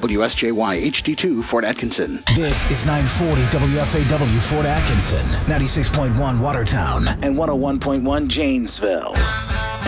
WSJY HD2 Fort Atkinson. This is 940 WFAW Fort Atkinson, 96.1 Watertown, and 101.1 Janesville.